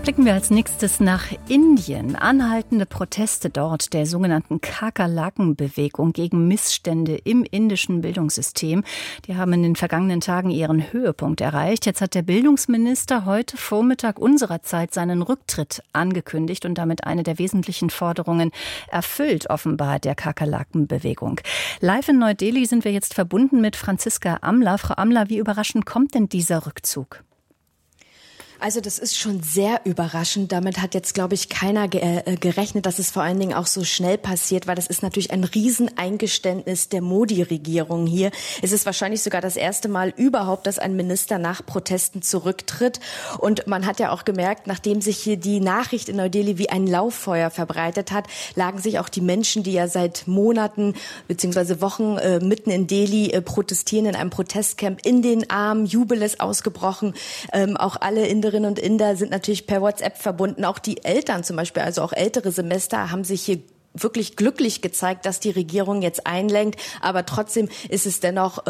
Blicken wir als nächstes nach Indien. Anhaltende Proteste dort der sogenannten Kakerlaken-Bewegung gegen Missstände im indischen Bildungssystem. Die haben in den vergangenen Tagen ihren Höhepunkt erreicht. Jetzt hat der Bildungsminister heute Vormittag unserer Zeit seinen Rücktritt angekündigt und damit eine der wesentlichen Forderungen erfüllt, offenbar der Kakerlaken-Bewegung. Live in Neu-Delhi sind wir jetzt verbunden mit Franziska Amler. Frau Amler, wie überraschend kommt denn dieser Rückzug? Also das ist schon sehr überraschend. Damit hat jetzt, glaube ich, keiner gerechnet, dass es vor allen Dingen auch so schnell passiert, weil das ist natürlich ein Rieseneingeständnis der Modi-Regierung hier. Es ist wahrscheinlich sogar das erste Mal überhaupt, dass ein Minister nach Protesten zurücktritt. Und man hat ja auch gemerkt, nachdem sich hier die Nachricht in Neu-Delhi wie ein Lauffeuer verbreitet hat, lagen sich auch die Menschen, die ja seit Monaten bzw. Wochen mitten in Delhi protestieren, in einem Protestcamp, in den Armen. Jubel ist ausgebrochen. Auch alle Inderinnen und Inder sind natürlich per WhatsApp verbunden. Auch die Eltern zum Beispiel, also auch ältere Semester, haben sich hier wirklich glücklich gezeigt, dass die Regierung jetzt einlenkt. Aber trotzdem ist es dennoch